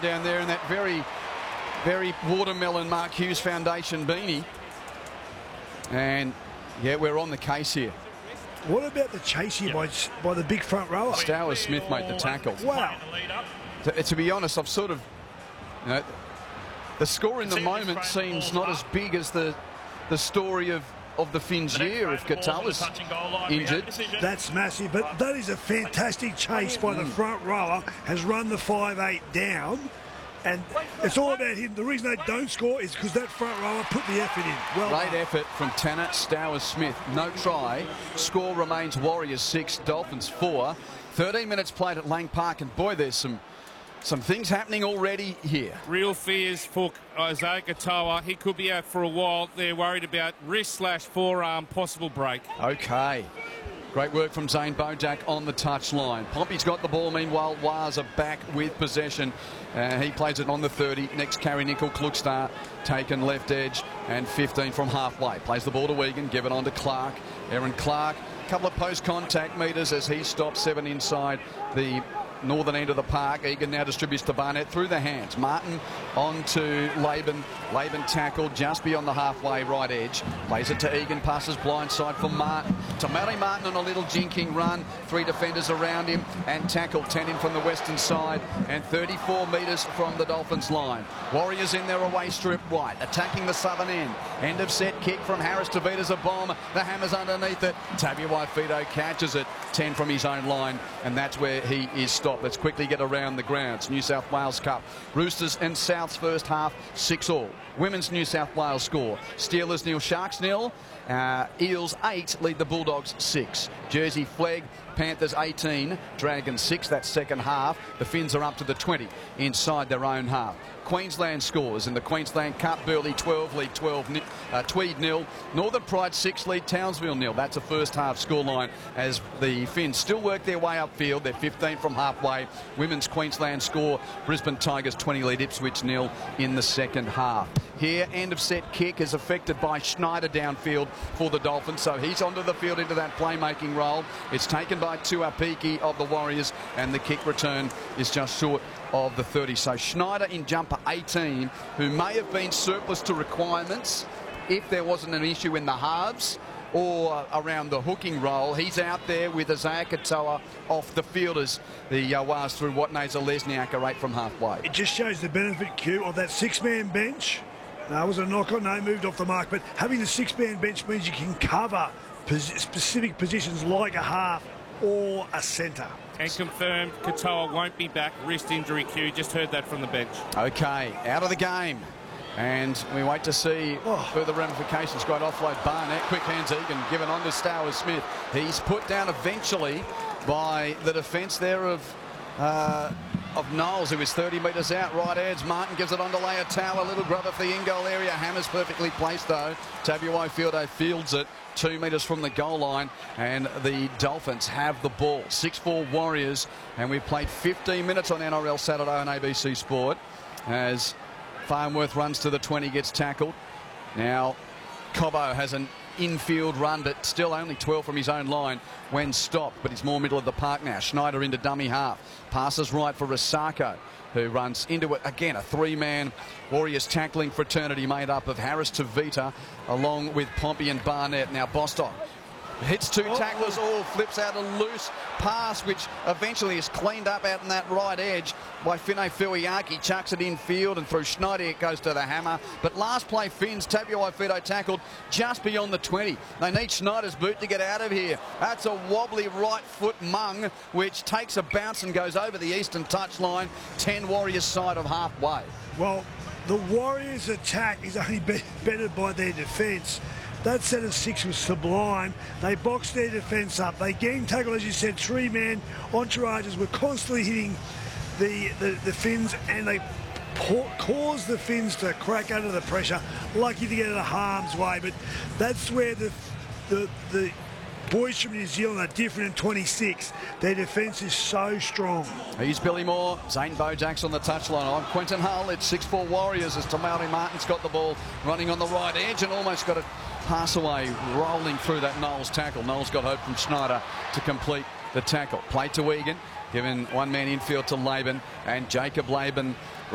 down there in that very, very watermelon Mark Hughes Foundation beanie. And, yeah, we're on the case here. What about the chase here by the big front rower? Stowers Smith made the tackle. Wow. To be honest, I've sort of, you know, the score in the moment seems not as big as the story of the Finns year if Katoa's injured. That's massive, but that is a fantastic chase by the front rower, has run the 5'8" down, and it's all about him. The reason they don't score is because that front rower put the effort in. Well Great done. effort from Tanner Stowers Smith. No try. Score remains Warriors 6, Dolphins 4. 13 minutes played at Lang Park, and boy, there's some things happening already here. Real fears for Isaiah Katoa. He could be out for a while. They're worried about wrist/forearm possible break. Okay. Great work from Zane Bojak on the touchline. Pompey's got the ball. Meanwhile, Waz are back with possession. He plays it on the 30. Next carry, Nickel Klukstar taken left edge and 15 from halfway. Plays the ball to Wigan. Give it on to Clark. Aaron Clark. Couple of post-contact metres as he stops 7 inside the northern end of the park. Egan now distributes to Barnett through the hands. Martin on to Laban. Laban tackled just beyond the halfway right edge. Plays it to Egan. Passes blindside for Martin. To Matty Martin on a little jinking run. 3 defenders around him and tackled. 10 in from the western side and 34 metres from the Dolphins line. Warriors in their away strip right. Attacking the southern end. End of set kick from Harris to Vita's a bomb. The Hammers underneath it. Tabuai-Fidow catches it. 10 from his own line, and that's where he is stopped. Let's quickly get around the grounds. New South Wales Cup. Roosters and Souths first half 6-all. Women's New South Wales score. Steelers 0, Sharks 0. Eels 8 lead the Bulldogs 6. Jersey flag. Panthers 18, Dragons 6. That's second half. The Finns are up to the 20 inside their own half. Queensland scores in the Queensland Cup. Burleigh 12 lead Tweed 0. Northern Pride 6 lead Townsville 0. That's a first half scoreline as the Finns still work their way upfield. They're 15 from halfway. Women's Queensland score. Brisbane Tigers 20 lead Ipswich 0 in the second half. Here, end of set kick is affected by Schneider downfield for the Dolphins, so he's onto the field into that playmaking role. It's taken by Tuapiki of the Warriors, and the kick return is just short of the 30. So Schneider in jumper 18, who may have been surplus to requirements if there wasn't an issue in the halves or around the hooking role. He's out there with Isaiah Katoa off the field as the Wars through Watneza Lesniak are 8 from halfway. It just shows the benefit, Q, of that 6-man bench. No, it was a knock on, no, moved off the mark, but having the 6-man bench means you can cover specific positions like a half or a centre. And confirmed Katoa won't be back. Wrist injury, Q. Just heard that from the bench. Okay, out of the game. And we wait to see further ramifications. Great offload. Barnett, quick hands Egan, given on to Stowers Smith. He's put down eventually by the defence there of Knowles, who is 30 metres out, right edge. Martin gives it on to Leotau, a little grubber for the in-goal area. Hammers perfectly placed though. Tabuai-Fidow fields it 2 metres from the goal line, and the Dolphins have the ball. 6-4 Warriors, and we've played 15 minutes on NRL Saturday on ABC Sport as Farnworth runs to the 20, gets tackled. Now Cobbo has an infield run, but still only 12 from his own line when stopped, but he's more middle of the park now. Schneider into dummy half. Passes right for Risako, who runs into it. Again, a 3-man Warriors tackling fraternity made up of Harris to Vita, along with Pompey and Barnett. Now Bostock hits 2 tacklers, all flips out a loose pass, which eventually is cleaned up out in that right edge by Fine Fuiaki. Chucks it in field, and through Schneider it goes to the Hammer. But last play, Finns, Tabuai-Fidow tackled just beyond the 20. They need Schneider's boot to get out of here. That's a wobbly right foot mung, which takes a bounce and goes over the eastern touchline. 10 Warriors side of halfway. Well, the Warriors' attack is only bettered by their defence. That set of 6 was sublime. They boxed their defence up. They gang tackled, as you said, 3-man entourages were constantly hitting the Finns, and they caused the Finns to crack under the pressure. Lucky to get out of harm's way, but that's where the boys from New Zealand are different in 26. Their defence is so strong. He's Billy Moore. Zane Bojak's on the touchline. I'm Quentin Hull. It's 6-4 Warriors as Tamari Martin's got the ball running on the right edge and almost got it pass away, rolling through that Knowles tackle. Knowles got hope from Schneider to complete the tackle. Play to Egan, given 1-man infield to Laban, and Jacob Laban